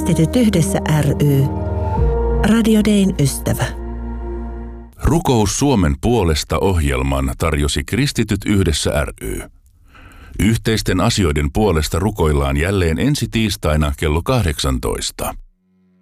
Kristityt yhdessä ry. Radio Dayn ystävä. Rukous Suomen puolesta -ohjelman tarjosi Kristityt yhdessä ry. Yhteisten asioiden puolesta rukoillaan jälleen ensi tiistaina kello 18.